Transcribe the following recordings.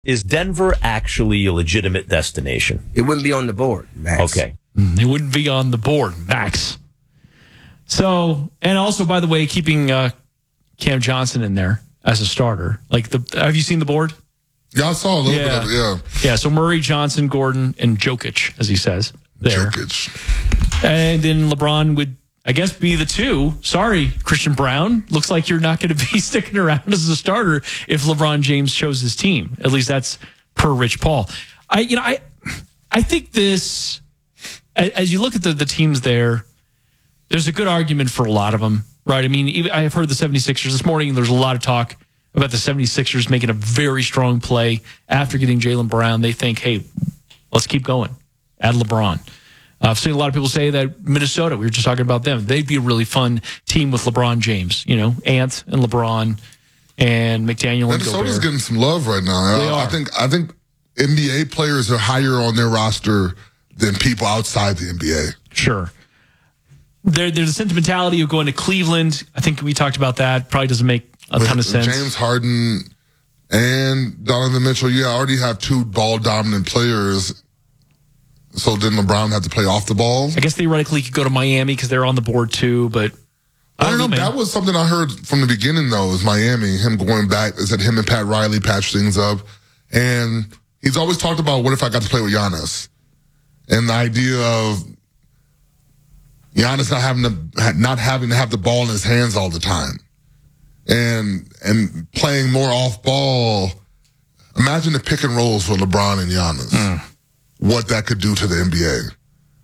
Is Denver actually a legitimate destination? It wouldn't be on the board, Max. Okay. It wouldn't be on the board, Max. So, and also, by the way, keeping Cam Johnson in there as a starter. Have you seen the board? Yeah, I saw a little bit of it, yeah. Yeah, so Murray, Johnson, Gordon, and Jokic, as he says. There. Jokic. And then LeBron would, I guess, be the two. Sorry, Christian Brown. Looks like you're not going to be sticking around as a starter if LeBron James chose his team. At least that's per Rich Paul. I think this, as you look at the teams there's a good argument for a lot of them, right? I mean, I've heard the 76ers this morning. There's a lot of talk about the 76ers making a very strong play after getting Jaylen Brown. They think, hey, let's keep going. Add LeBron. I've seen a lot of people say that Minnesota, we were just talking about them, they'd be a really fun team with LeBron James. Ant and LeBron and McDaniel and Minnesota's Gobert. getting some love right now. They are. I think NBA players are higher on their roster than people outside the NBA. Sure. There's a sentimentality of going to Cleveland. I think we talked about that. Probably doesn't make a ton of sense. James Harden and Donovan Mitchell, you already have two ball-dominant players. So didn't LeBron have to play off the ball? I guess theoretically he could go to Miami because they're on the board too, but I don't know, man. That was something I heard from the beginning, though, is Miami. Him going back, is that him and Pat Riley patched things up. And he's always talked about, what if I got to play with Giannis? And the idea of Giannis not having to have the ball in his hands all the time. And playing more off ball. Imagine the pick and rolls for LeBron and Giannis. What that could do to the NBA.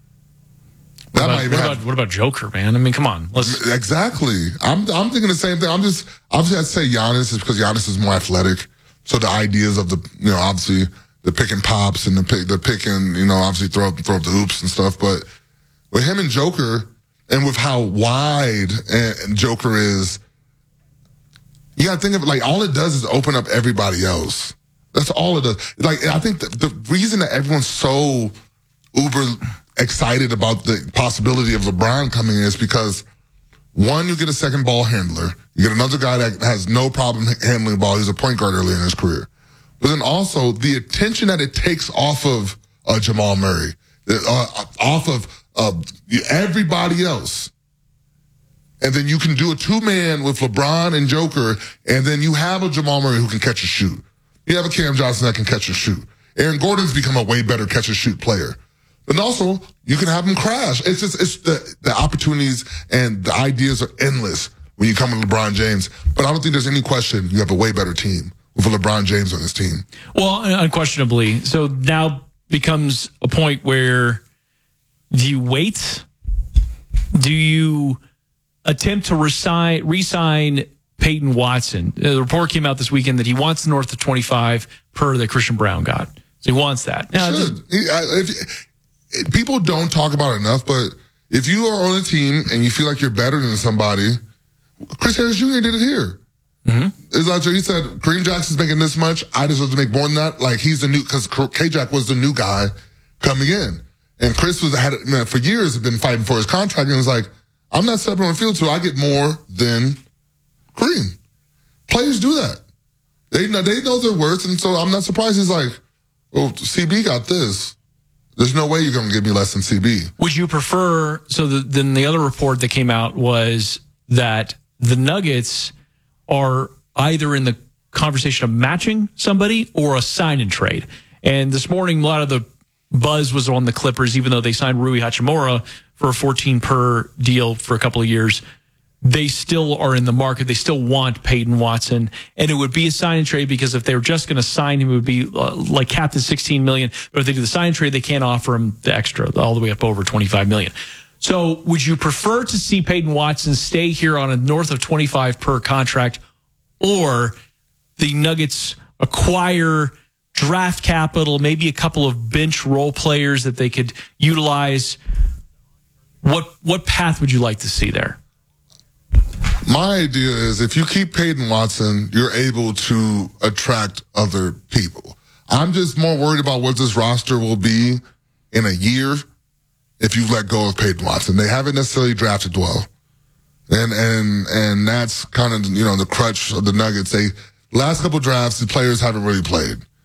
What about Joker, man? I mean, come on. Exactly. I'm thinking the same thing. Obviously I'd say Giannis is because Giannis is more athletic. So the ideas of obviously the pick and pops and the pick and, obviously throw up the hoops and stuff. But with him and Joker, and with how wide and Joker is, you got to think of it like all it does is open up everybody else. That's all it does. I think the reason that everyone's so uber excited about the possibility of LeBron coming in is because, one, you get a second ball handler. You get another guy that has no problem handling the ball. He's a point guard early in his career. But then also the attention that it takes off of Jamal Murray, off of everybody else. And then you can do a two-man with LeBron and Joker, and then you have a Jamal Murray who can catch and shoot. You have a Cam Johnson that can catch and shoot. Aaron Gordon's become a way better catch and shoot player. But also, you can have him crash. It's the opportunities and the ideas are endless when you come with LeBron James. But I don't think there's any question you have a way better team with a LeBron James on his team. Well, unquestionably. So now becomes a point where do you wait? Do you attempt to re-sign Peyton Watson? The report came out this weekend that he wants north of 25 per that Christian Brown got. So he wants that. People don't talk about it enough, but if you are on a team and you feel like you're better than somebody, Chris Harris Jr. did it here. Mm-hmm. It's like he said, Kareem Jackson's making this much. I deserve to make more than that. Like he's the new, because K-Jack was the new guy coming in. And Chris for years had been fighting for his contract and was like, I'm not stepping on the field so I get more than Kareem. Players do that. They know their worth, and so I'm not surprised he's like, oh, CB got this. There's no way you're going to give me less than CB. Would you prefer, then the other report that came out was that the Nuggets are either in the conversation of matching somebody or a sign and trade. And this morning, a lot of the buzz was on the Clippers, even though they signed Rui Hachimura for a 14 per deal for a couple of years. They still are in the market. They still want Peyton Watson, and it would be a sign and trade because if they were just going to sign him, it would be like capped at $16 million. But if they do the sign and trade, they can't offer him the extra, all the way up over $25 million. So would you prefer to see Peyton Watson stay here on a north of 25 per contract, or the Nuggets acquire draft capital, maybe a couple of bench role players that they could utilize? What path would you like to see there? My idea is if you keep Peyton Watson, you're able to attract other people. I'm just more worried about what this roster will be in a year if you let go of Peyton Watson. They haven't necessarily drafted well. And that's kind of, the crutch of the Nuggets. Last couple drafts, the players haven't really played.